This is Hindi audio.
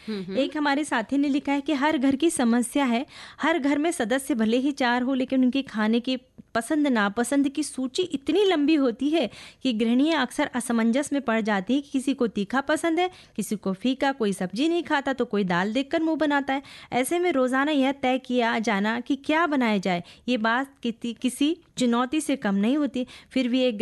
एक हमारे साथी ने लिखा है कि हर घर की समस्या है, हर घर में सदस्य भले ही 4 हो लेकिन उनके खाने की पसंद नापसंद की सूची इतनी लंबी होती है कि गृहिणियां अक्सर असमंजस में पड़ जाती है कि किसी को तीखा पसंद है, किसी को फीका, कोई सब्जी नहीं खाता तो कोई दाल देखकर मुंह बनाता है। ऐसे में रोजाना यह तय किया जाना कि क्या बनाया जाए, ये बात किसी चुनौती से कम नहीं होती। फिर भी एक